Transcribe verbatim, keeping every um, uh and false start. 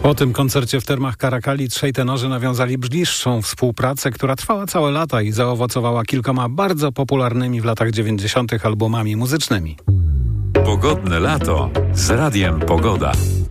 Po tym koncercie w Termach Karakali trzej tenorzy nawiązali bliższą współpracę, która trwała całe lata i zaowocowała kilkoma bardzo popularnymi w latach dziewięćdziesiątych albumami muzycznymi. Pogodne lato z Radiem Pogoda.